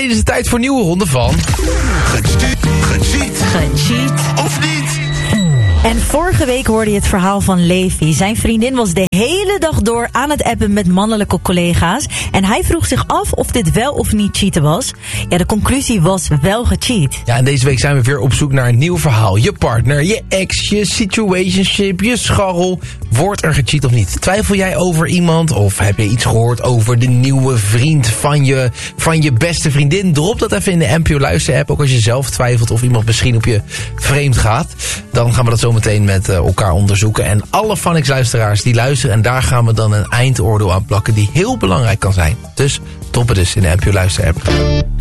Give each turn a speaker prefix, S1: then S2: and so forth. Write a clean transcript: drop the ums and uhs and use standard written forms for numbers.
S1: alleen is het tijd voor nieuwe ronde van...
S2: Gecheat
S3: of niet?
S2: En vorige week hoorde je het verhaal van Levi. Zijn vriendin was de hele dag door aan het appen met mannelijke collega's. En hij vroeg zich af of dit wel of niet cheaten was. Ja, de conclusie was wel gecheat.
S1: Ja, en deze week zijn we weer op zoek naar een nieuw verhaal. Je partner, je ex, je situationship, je scharrel. Wordt er gecheat of niet? Twijfel jij over iemand? Of heb je iets gehoord over de nieuwe vriend van je beste vriendin? Drop dat even in de NPO Luister app. Ook als je zelf twijfelt of iemand misschien op je vreemd gaat. Dan gaan we dat zo meteen met elkaar onderzoeken. En alle Phonics luisteraars die luisteren. En daar gaan we dan een eindoordeel aan plakken die heel belangrijk kan zijn. Dus drop het dus in de NPO Luister app.